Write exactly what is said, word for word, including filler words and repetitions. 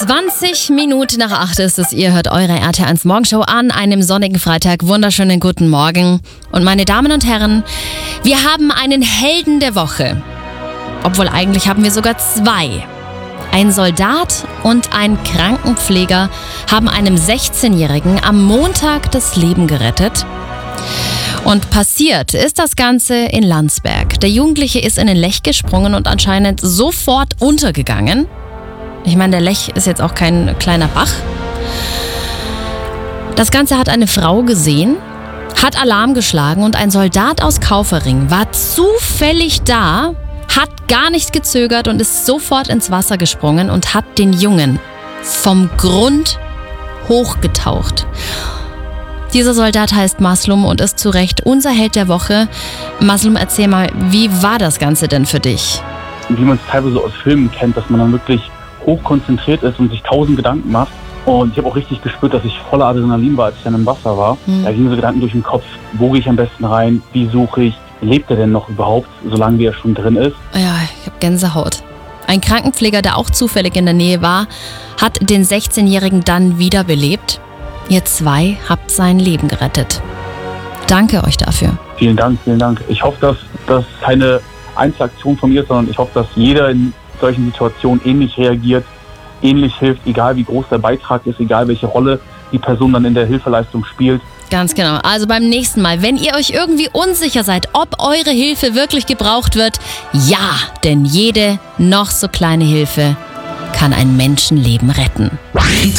zwanzig Minuten nach acht ist es. Ihr hört eure R T eins Morgenshow an einem sonnigen Freitag. Wunderschönen guten Morgen. Und meine Damen und Herren, wir haben einen Helden der Woche. Obwohl eigentlich haben wir sogar zwei. Ein Soldat und ein Krankenpfleger haben einem sechzehnjährigen am Montag das Leben gerettet. Und passiert ist das Ganze in Landsberg. Der Jugendliche ist in den Lech gesprungen und anscheinend sofort untergegangen. Ich meine, der Lech ist jetzt auch kein kleiner Bach. Das Ganze hat eine Frau gesehen, hat Alarm geschlagen und ein Soldat aus Kaufering war zufällig da, hat gar nicht gezögert und ist sofort ins Wasser gesprungen und hat den Jungen vom Grund hochgetaucht. Dieser Soldat heißt Maslum und ist zu Recht unser Held der Woche. Maslum, erzähl mal, wie war das Ganze denn für dich? Wie man es teilweise aus Filmen kennt, dass man dann wirklich hochkonzentriert ist und sich tausend Gedanken macht. Und ich habe auch richtig gespürt, dass ich voller Adrenalin war, als ich dann im Wasser war. Mhm. Da gingen so Gedanken durch den Kopf, wo gehe ich am besten rein, wie suche ich, lebt er denn noch überhaupt, solange wie er schon drin ist? Ja, ich habe Gänsehaut. Ein Krankenpfleger, der auch zufällig in der Nähe war, hat den sechzehnjährigen dann wiederbelebt. Ihr zwei habt sein Leben gerettet. Danke euch dafür. Vielen Dank, vielen Dank. Ich hoffe, dass das keine Einzelaktion von mir ist, sondern ich hoffe, dass jeder in solchen Situationen ähnlich reagiert, ähnlich hilft, egal wie groß der Beitrag ist, egal welche Rolle die Person dann in der Hilfeleistung spielt. Ganz genau. Also beim nächsten Mal, wenn ihr euch irgendwie unsicher seid, ob eure Hilfe wirklich gebraucht wird, ja, denn jede noch so kleine Hilfe kann ein Menschenleben retten.